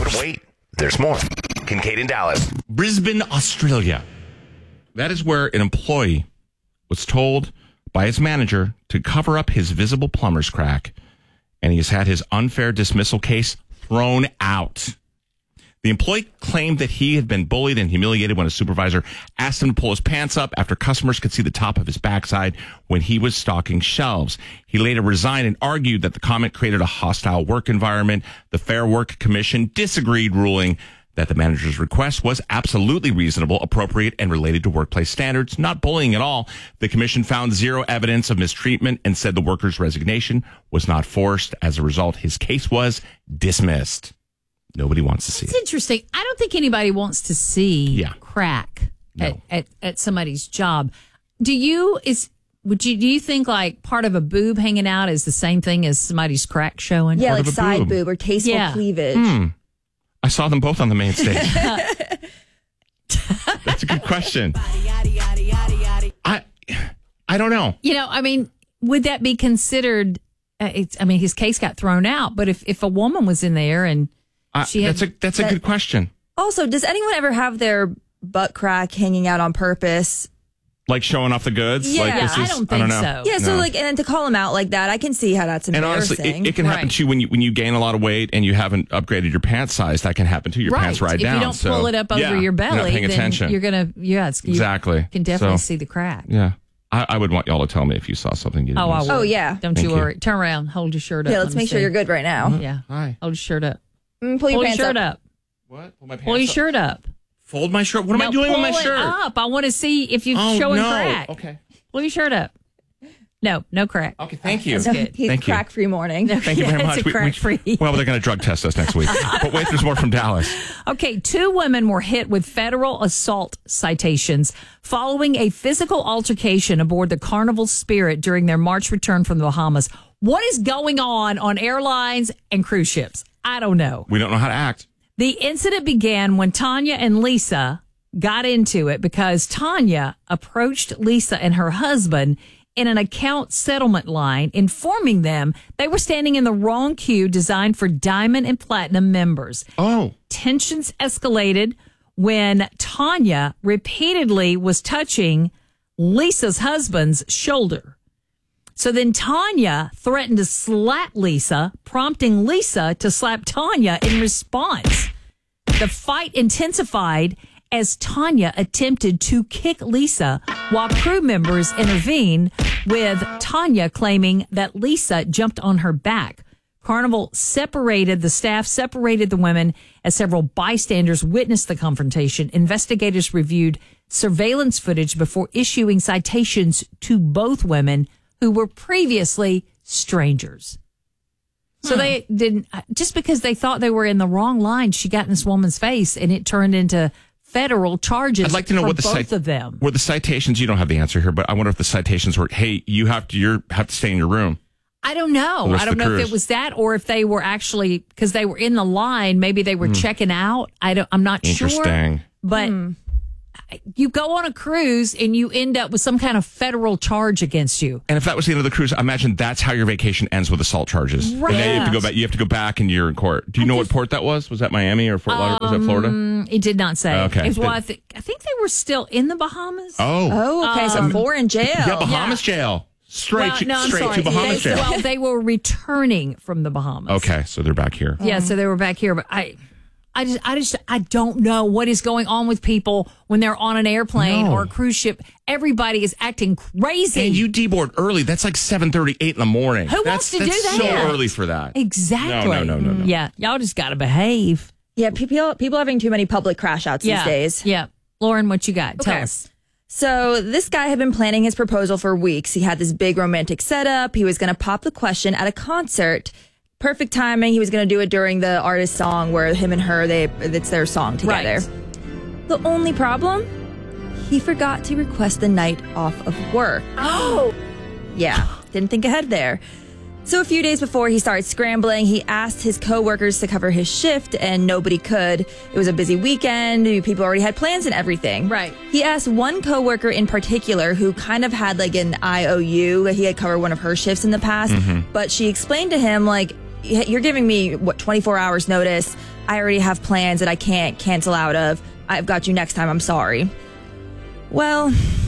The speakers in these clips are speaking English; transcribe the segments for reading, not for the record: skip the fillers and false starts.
But wait, there's more. Kincaid in Dallas. Brisbane, Australia. That is where an employee was told by his manager to cover up his visible plumber's crack, and he has had his unfair dismissal case thrown out. The employee claimed that he had been bullied and humiliated when a supervisor asked him to pull his pants up after customers could see the top of his backside when he was stocking shelves. He later resigned and argued that the comment created a hostile work environment. The Fair Work Commission disagreed, ruling that the manager's request was absolutely reasonable, appropriate, and related to workplace standards, not bullying at all. The commission found zero evidence of mistreatment and said the worker's resignation was not forced. As a result, his case was dismissed. Nobody wants to see It's it. interesting. I don't think anybody wants to see crack at somebody's job. Do you think like part of a boob hanging out is the same thing as somebody's crack showing? Yeah, Part like of a side boob. boob or tasteful cleavage. I saw them both on the main stage. That's a good question. I don't know. You know, I mean, would that be considered? His case got thrown out, but if a woman was in there and that's a good question. Also, does anyone ever have their butt crack hanging out on purpose? Like showing off the goods? Yeah. Like I don't think so. Yeah, so No. like, and then to call them out like that, I can see how that's And embarrassing. honestly, it can happen to you when you gain a lot of weight and you haven't upgraded your pant size. That can happen too. Your pants ride down. If you don't pull it up over your belly, you're not paying then attention. you're gonna Exactly. You can definitely So, see the crack. Yeah, I would want y'all to tell me if you saw something you didn't. I notice. would. Oh, yeah. Don't Thank you you. worry. Turn around. Hold your shirt up. Yeah, let's make sure you're good right now. Yeah. Hi. Hold your shirt up. Pull your pants shirt up. up. What? Pull my pants Pull your up? shirt up. Fold my shirt. What am I doing with my Pull it shirt? up. I want to see if you're Oh showing no. crack. Okay. Pull your shirt up. No crack. Okay. Thank you. So good. he's Thank you. crack-free morning. Thank you very Yeah, much. it's a crack-free. Well, they're going to drug test us next week. But wait, there's more from Dallas. Okay, 2 women were hit with federal assault citations following a physical altercation aboard the Carnival Spirit during their March return from the Bahamas. What is going on airlines and cruise ships? I don't know. We don't know how to act. The incident began when Tanya and Lisa got into it because Tanya approached Lisa and her husband in an account settlement line, informing them they were standing in the wrong queue designed for Diamond and Platinum members. Oh. Tensions escalated when Tanya repeatedly was touching Lisa's husband's shoulder. So then Tanya threatened to slap Lisa, prompting Lisa to slap Tanya in response. The fight intensified as Tanya attempted to kick Lisa while crew members intervened, with Tanya claiming that Lisa jumped on her back. Carnival separated the women as several bystanders witnessed the confrontation. Investigators reviewed surveillance footage before issuing citations to both women who were previously strangers. So they didn't, just because they thought they were in the wrong line, she got in this woman's face and it turned into federal charges. I'd like to know for what the both of them. Were the citations? You don't have the answer here, but I wonder if the citations were, "Hey, you have to stay in your room." I don't know. rest I of don't the know if cruise. it was that or if they were actually, because they were in the line, maybe they were checking out. I'm not sure. Interesting. But you go on a cruise and you end up with some kind of federal charge against you. And if that was the end of the cruise, I imagine that's how your vacation ends, with assault charges. Right. And then you have to go back. You have to go back and you're in court. Do you know what port that was? Was that Miami or Fort Lauderdale? Was that Florida? It did not say. Okay. It was, I think they were still in the Bahamas. Oh, Okay, so 4 in jail. yeah, Bahamas jail. Straight to Bahamas jail. Well, they were returning from the Bahamas. Okay, so they're back here. Yeah, so they were back here, but I don't know what is going on with people when they're on an airplane or a cruise ship. Everybody is acting crazy. And you deboard early. That's like 7:30, 8 in the morning. Who wants to do That's that? so early for that. Exactly. No. Yeah, y'all just got to behave. Yeah, people having too many public crash outs these days. Yeah. Lauren, what you got? Tell Okay. us. So this guy had been planning his proposal for weeks. He had this big romantic setup. He was going to pop the question at a concert. Perfect timing. He was going to do it during the artist's song where him and her, it's their song together. Right. The only problem, he forgot to request the night off of work. Oh. Yeah, didn't think ahead there. So a few days before he started scrambling, he asked his coworkers to cover his shift and nobody could. It was a busy weekend. People already had plans and everything. Right. He asked one coworker in particular who kind of had like an IOU. He had covered one of her shifts in the past, but she explained to him like, you're giving me, 24 hours notice. I already have plans that I can't cancel out of. I've got you next time. I'm sorry. Well,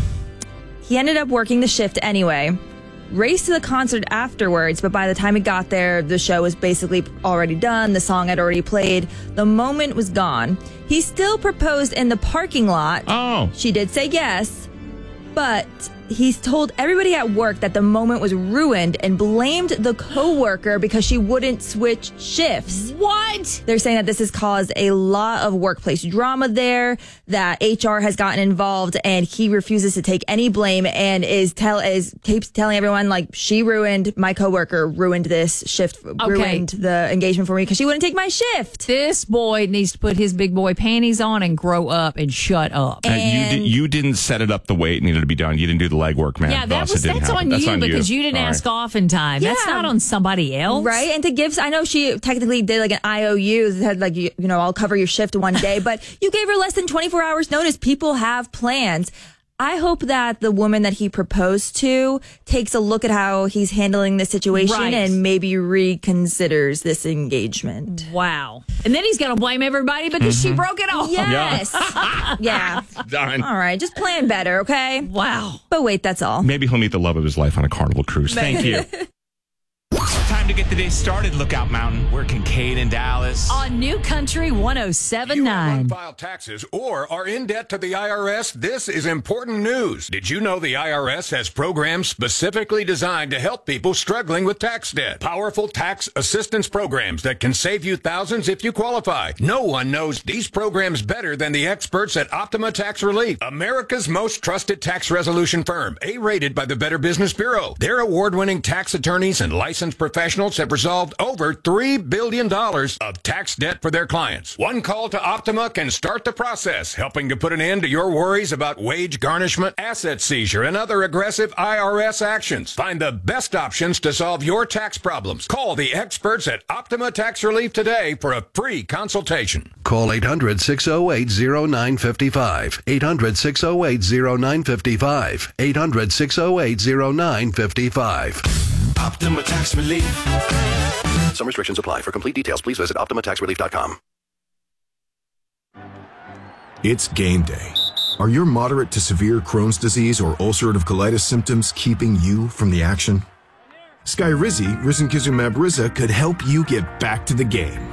he ended up working the shift anyway. Raced to the concert afterwards, but by the time he got there, the show was basically already done. The song had already played. The moment was gone. He still proposed in the parking lot. Oh. She did say yes, but he's told everybody at work that the moment was ruined and blamed the coworker because she wouldn't switch shifts. What? They're saying that this has caused a lot of workplace drama there, that HR has gotten involved, and he refuses to take any blame and keeps telling everyone, like, she ruined, my coworker ruined this shift, ruined the engagement for me because she wouldn't take my shift. This boy needs to put his big boy panties on and grow up and shut up. And you didn't set it up the way it needed to be done. You didn't do the legwork, man. Yeah, Boss, that's on you because you didn't ask off in time. Yeah. That's not on somebody else. Right? And to give, I know she technically did like an IOU that had like, I'll cover your shift one day, but you gave her less than 24 hours notice. People have plans. I hope that the woman that he proposed to takes a look at how he's handling the situation and maybe reconsiders this engagement. Wow. And then he's going to blame everybody because she broke it off. Yes. Yeah. Done. All right. Just plan better, okay? Wow. But wait, that's all. Maybe he'll meet the love of his life on a Carnival cruise. Thank you. Time to get the day started, Lookout Mountain. We're Kincaid in Dallas. On New Country You have 1079. unfiled taxes or are in debt to the IRS? This is important news. Did you know the IRS has programs specifically designed to help people struggling with tax debt? Powerful tax assistance programs that can save you thousands if you qualify. No one knows these programs better than the experts at Optima Tax Relief, America's most trusted tax resolution firm, A-rated by the Better Business Bureau. Their award-winning tax attorneys and licensed professionals have resolved over $3 billion of tax debt for their clients. One call to Optima can start the process, helping to put an end to your worries about wage garnishment, asset seizure, and other aggressive IRS actions. Find the best options to solve your tax problems. Call the experts at Optima Tax Relief today for a free consultation. Call 800-608-0955. 800-608-0955. 800-608-0955. Optima Tax Relief. Some restrictions apply. For complete details, please visit OptimaTaxRelief.com. It's game day. Are your moderate to severe Crohn's disease or ulcerative colitis symptoms keeping you from the action? Skyrizi, risankizumab Riza, could help you get back to the game.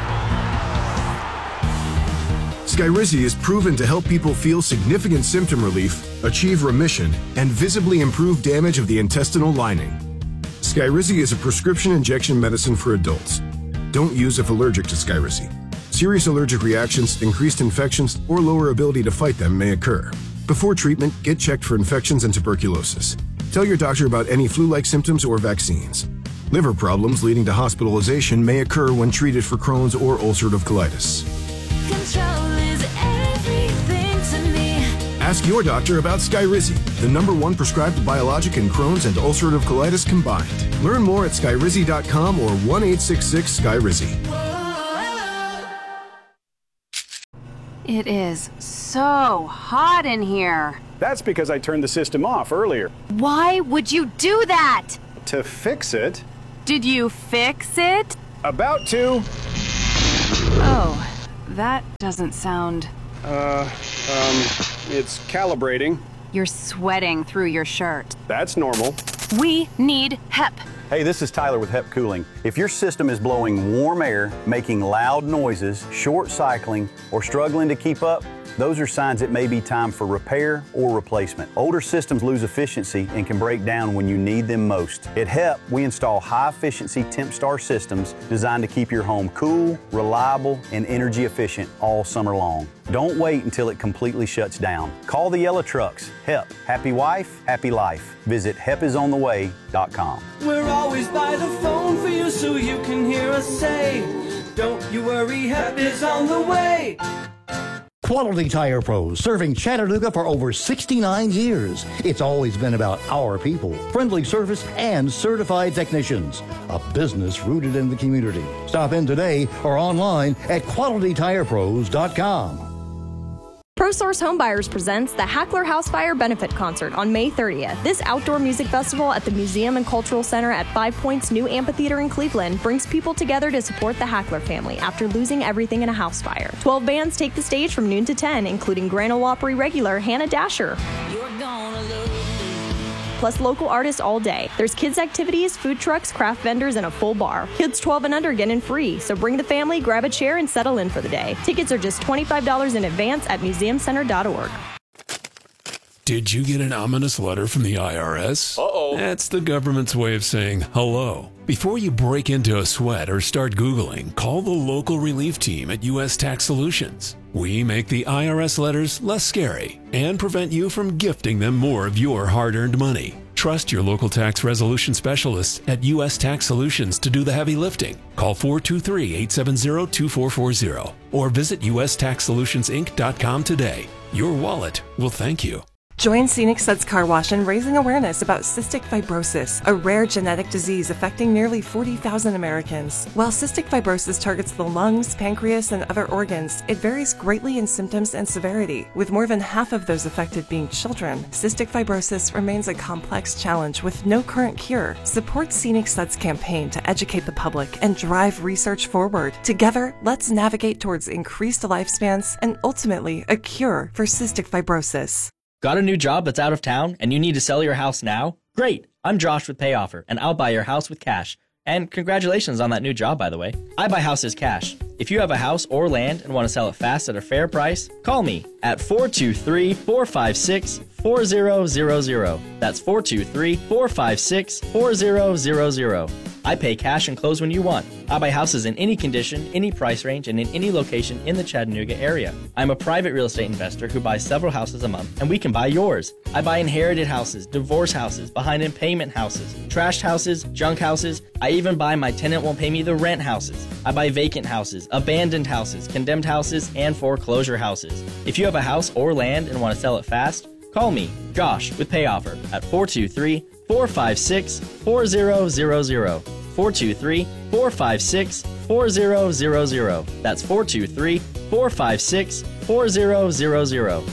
Skyrizi is proven to help people feel significant symptom relief, achieve remission, and visibly improve damage of the intestinal lining. Skyrizi is a prescription injection medicine for adults. Don't use if allergic to Skyrizi. Serious allergic reactions, increased infections, or lower ability to fight them may occur. Before treatment, get checked for infections and tuberculosis. Tell your doctor about any flu-like symptoms or vaccines. Liver problems leading to hospitalization may occur when treated for Crohn's or ulcerative colitis. Control is everything to me. Ask your doctor about Skyrizi, the #1 prescribed biologic in Crohn's and ulcerative colitis combined. Learn more at skyrizi.com or 1-866-SKYRIZI. It is so hot in here. That's because I turned the system off earlier. Why would you do that? To fix it. Did you fix it? About to. Oh, that doesn't sound... It's calibrating. You're sweating through your shirt. That's normal. We need HEP. Hey, this is Tyler with HEP Cooling. If your system is blowing warm air, making loud noises, short cycling, or struggling to keep up, those are signs it may be time for repair or replacement. Older systems lose efficiency and can break down when you need them most. At HEP, we install high-efficiency TempStar systems designed to keep your home cool, reliable, and energy efficient all summer long. Don't wait until it completely shuts down. Call the yellow trucks. HEP. Happy wife, happy life. Visit hepisontheway.com. We're always by the phone for you so you can hear us say, don't you worry, HEP is on the way. Quality Tire Pros, serving Chattanooga for over 69 years. It's always been about our people, friendly service, and certified technicians. A business rooted in the community. Stop in today or online at QualityTirePros.com. ProSource Homebuyers presents the Hackler House Fire Benefit Concert on May 30th. This outdoor music festival at the Museum and Cultural Center at 5 Points New Amphitheater in Cleveland brings people together to support the Hackler family after losing everything in a house fire. 12 bands take the stage from noon to 10, including Grand Ole Opry regular Hannah Dasher. Plus local artists all day. There's kids' activities, food trucks, craft vendors, and a full bar. Kids 12 and under get in free, so bring the family, grab a chair, and settle in for the day. Tickets are just $25 in advance at museumcenter.org. Did you get an ominous letter from the IRS? Uh-oh. That's the government's way of saying hello. Before you break into a sweat or start Googling, call the local relief team at U.S. Tax Solutions. We make the IRS letters less scary and prevent you from gifting them more of your hard-earned money. Trust your local tax resolution specialists at U.S. Tax Solutions to do the heavy lifting. Call 423-870-2440 or visit USTaxSolutionsInc.com today. Your wallet will thank you. Join Scenic Suds Car Wash in raising awareness about cystic fibrosis, a rare genetic disease affecting nearly 40,000 Americans. While cystic fibrosis targets the lungs, pancreas, and other organs, it varies greatly in symptoms and severity, with more than half of those affected being children. Cystic fibrosis remains a complex challenge with no current cure. Support Scenic Suds campaign to educate the public and drive research forward. Together, let's navigate towards increased lifespans and ultimately a cure for cystic fibrosis. Got a new job that's out of town and you need to sell your house now? Great! I'm Josh with PayOffer, and I'll buy your house with cash. And congratulations on that new job, by the way. I buy houses cash. If you have a house or land and want to sell it fast at a fair price, call me at 423-456-4000. That's 423-456-4000. I pay cash and close when you want. I buy houses in any condition, any price range, and in any location in the Chattanooga area. I'm a private real estate investor who buys several houses a month, and we can buy yours. I buy inherited houses, divorce houses, behind in payment houses, trashed houses, junk houses. I even buy my tenant won't pay me the rent houses. I buy vacant houses, abandoned houses, condemned houses, and foreclosure houses. If you have a house or land and want to sell it fast, call me, Josh, with PayOffer at 423-456-4000. 423-456-4000. That's 423-456-4000.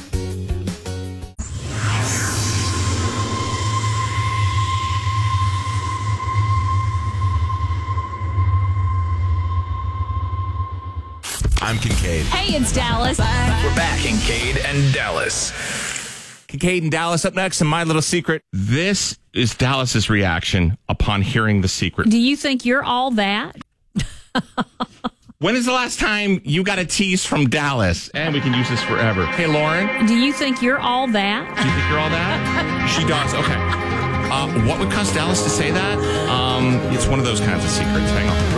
I'm Kincaid. Hey, it's Dallas. We're back, Kincaid and Dallas. Kincaid and Dallas up next, and My Little Secret. This is Dallas's reaction upon hearing the secret. Do you think you're all that? When is the last time you got a tease from Dallas? And we can use this forever. Hey, Lauren. Do you think you're all that? Do you think you're all that? She does. Okay. What would cause Dallas to say that? It's one of those kinds of secrets. Hang on.